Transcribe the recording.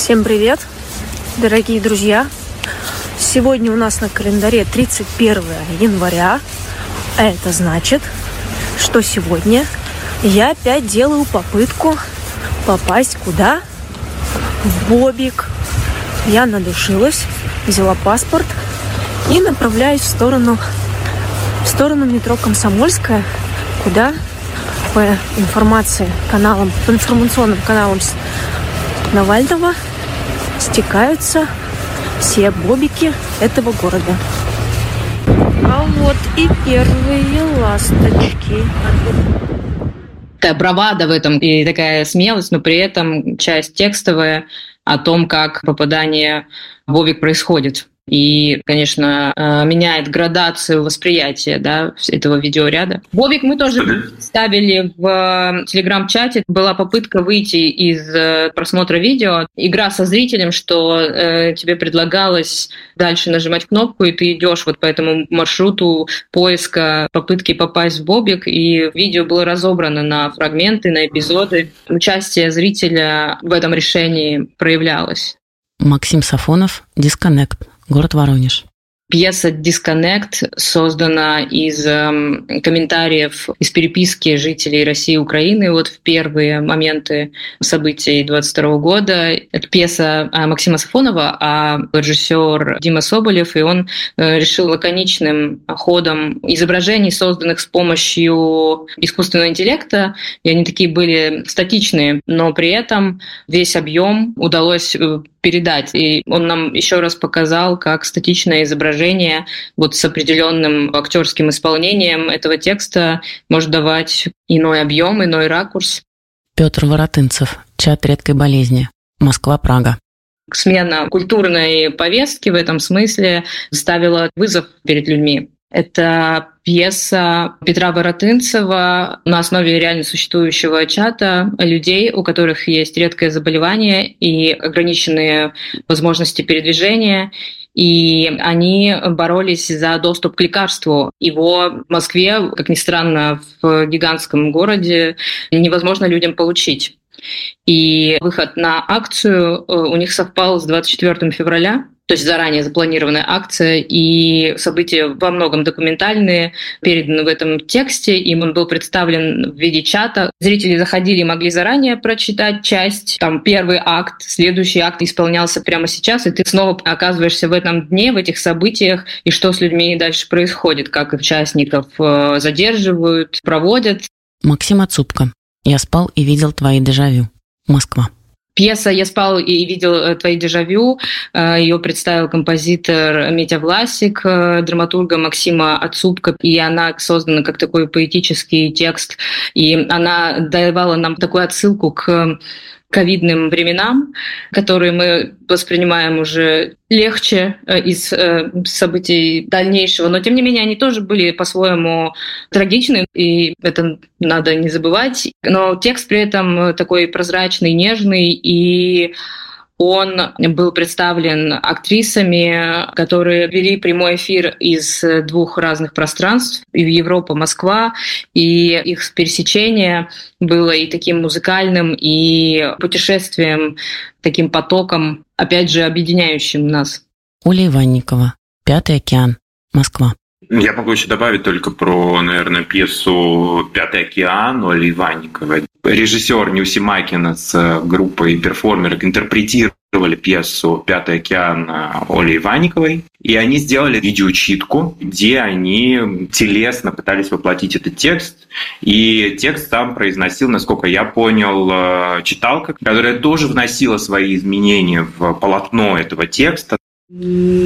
Всем привет, дорогие друзья! Сегодня у нас на календаре 31 января. Это значит, что сегодня я опять делаю попытку попасть куда? В Бобик. Я надушилась, взяла паспорт и направляюсь в сторону метро Комсомольская, куда по информационным каналам Навального стекаются все бобики этого города. А вот и первые ласточки. Такая бравада в этом и такая смелость, но при этом часть текстовая о том, как попадание в бобик происходит. И, конечно, меняет градацию восприятия, да, этого видеоряда. Бобик мы тоже ставили в телеграм-чате. Была попытка выйти из просмотра видео. Игра со зрителем, что тебе предлагалось дальше нажимать кнопку, и ты идешь вот по этому маршруту поиска попытки попасть в бобик. И видео было разобрано на фрагменты, на эпизоды. Участие зрителя в этом решении проявлялось. Максим Сафонов, «Дисконнект», город Воронеж. Пьеса «Дисконнект» создана из комментариев, из переписки жителей России и Украины вот в первые моменты событий 2022 года. Это пьеса Максима Сафонова, а режиссер Дима Соболев, и он решил лаконичным ходом изображений, созданных с помощью искусственного интеллекта, и они такие были статичные, но при этом весь объем удалось передать. И он нам еще раз показал, как статичное изображение вот с определенным актерским исполнением этого текста может давать иной объем, иной ракурс. Петр Воротынцев, «Чат редкой болезни», Москва-Прага. Смена культурной повестки в этом смысле ставила вызов перед людьми. Это пьеса Петра Воротынцева на основе реально существующего чата людей, у которых есть редкое заболевание и ограниченные возможности передвижения. И они боролись за доступ к лекарству. Его в Москве, как ни странно, в гигантском городе невозможно людям получить. И выход на акцию у них совпал с 24 февраля, то есть заранее запланированная акция, и события во многом документальные, переданы в этом тексте, им он был представлен в виде чата. Зрители заходили и могли заранее прочитать часть, там первый акт, следующий акт исполнялся прямо сейчас, и ты снова оказываешься в этом дне, в этих событиях, и что с людьми дальше происходит, как участников задерживают, проводят. Максим Ацупко, «Я спал и видел твои дежавю», Москва. Пьеса «Я спал и видел твои дежавю», ее представил композитор Митя Власик, драматурга Максима Ацупко, и она создана как такой поэтический текст, и она давала нам такую отсылку к ковидным временам, которые мы воспринимаем уже легче из событий дальнейшего, но тем не менее они тоже были по-своему трагичны, и это надо не забывать. Но текст при этом такой прозрачный, нежный, и он был представлен актрисами, которые вели прямой эфир из двух разных пространств, и Европа, Москва, и их пересечение было и таким музыкальным, и путешествием, таким потоком, опять же, объединяющим нас. Оля Иванникова, «Пятый океан», Москва. Я могу еще добавить только про, наверное, пьесу «Пятый океан» Оли Иванниковой. Режиссер Нюси Макина с группой перформерок интерпретировали пьесу «Пятый океан» Оли Иванниковой. И они сделали видеочитку, где они телесно пытались воплотить этот текст. И текст там произносил, насколько я понял, читалка, которая тоже вносила свои изменения в полотно этого текста.